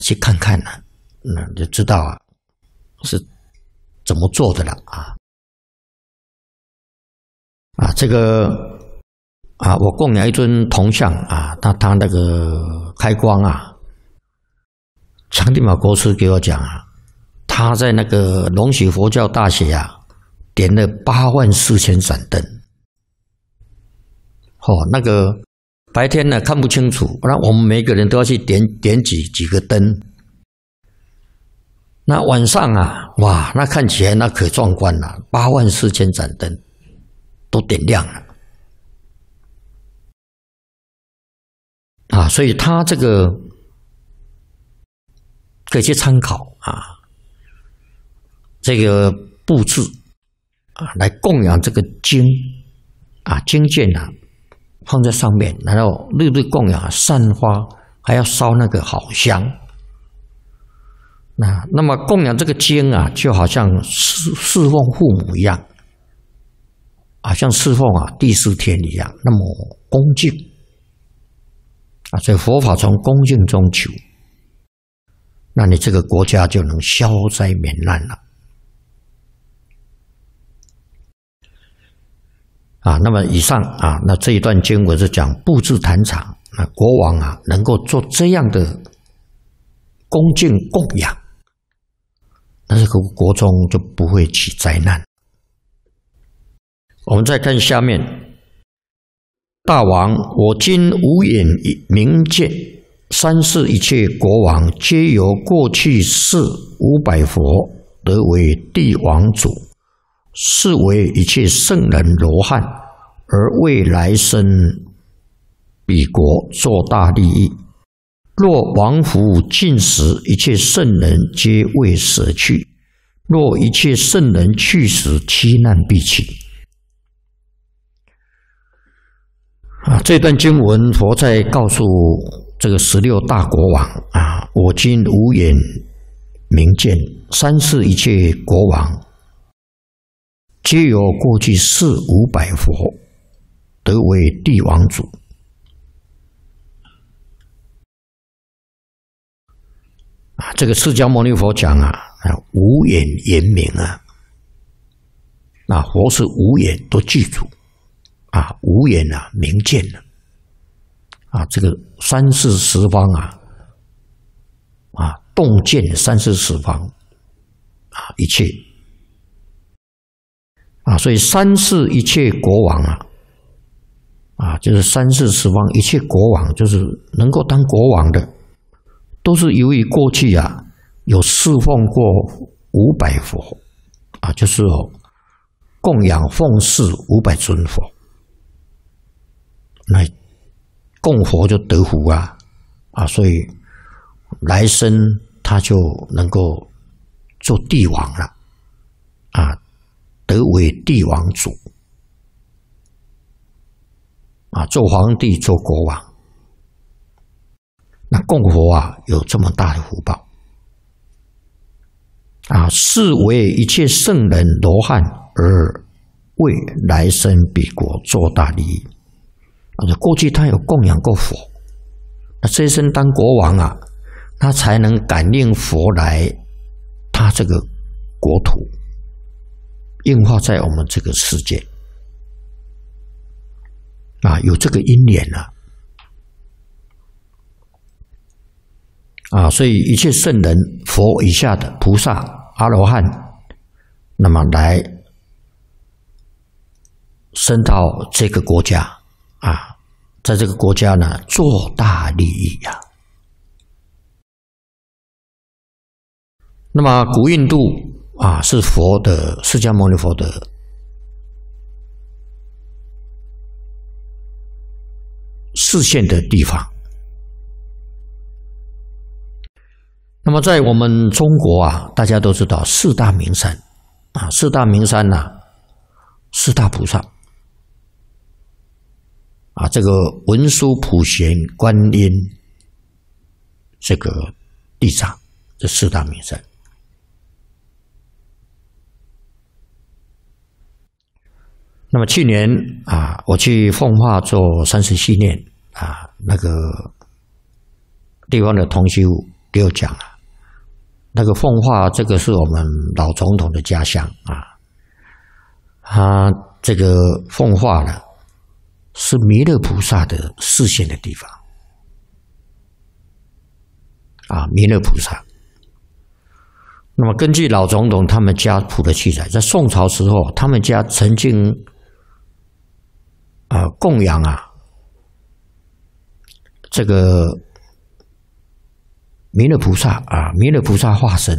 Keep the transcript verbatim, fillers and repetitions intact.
去看看呢、啊，那就知道啊是怎么做的了啊啊这个啊，我供养一尊铜像啊，他他那个开光啊，常地马国师给我讲啊，他在那个龙喜佛教大学啊，点了八万四千盏灯。哦，那个白天呢看不清楚，那我们每个人都要去点点几几个灯。那晚上啊，哇，那看起来那可壮观了，八万四千盏灯都点亮了啊！所以他这个可以去参考啊，这个布置啊，来供养这个经啊经卷啊，放在上面，然后日日供养，散花，还要烧那个好香。那那么供养这个经啊，就好像侍侍奉父母一样，好像侍奉啊第四天一样，那么恭敬啊。所以佛法从恭敬中求，那你这个国家就能消灾免难了啊。那么以上啊，那这一段经文是讲布置坛场，啊，国王啊能够做这样的恭敬供养，那这个国中就不会起灾难。我们再看下面，大王，我今无眼明见，三世一切国王，皆由过去世五百佛得为帝王主，是为一切圣人罗汉，而未来生彼国作大利益。若王福尽时，一切圣人皆未舍去；若一切圣人去时，七难必起。啊，这段经文佛在告诉这个十六大国王啊，我今无眼明见，三世一切国王，皆由过去世五百佛得为帝王主。啊，这个释迦牟尼佛讲啊，无眼言明啊，那佛是无眼都记住啊，无眼啊明见了啊，这个三世十方啊啊洞见三世十方啊一切啊，所以三世一切国王啊啊，就是三世十方一切国王，就是能够当国王的，都是由于过去啊有侍奉过五百佛啊，就是供养奉事五百尊佛，那供佛就得福啊啊，所以来生他就能够做帝王了啊，得为帝王主啊，做皇帝做国王。那供佛啊，有这么大的福报啊，是为一切圣人罗汉而为来生彼国做大利益。啊，过去他有供养过佛，那这一生当国王啊，他才能感应佛来他这个国土，应化在我们这个世界啊，有这个因缘啊。啊，所以一切圣人、佛以下的菩萨、阿罗汉，那么来升到这个国家啊，在这个国家呢做大利益呀、啊。那么古印度啊，是佛的释迦牟尼佛的示现的地方。那么在我们中国啊，大家都知道四大名山啊，四大名山呐、啊，四大菩萨啊，这个文殊、普贤、观音，这个地藏，这四大名山。那么去年啊，我去奉化做三十七念啊，那个地方的同修给我讲啊，那个奉化，这个是我们老总统的家乡啊。他这个奉化呢，是弥勒菩萨的示现的地方啊，弥勒菩萨。那么根据老总统他们家谱的记载，在宋朝时候，他们家曾经啊、呃、供养啊这个弥勒菩萨啊，弥勒菩萨化身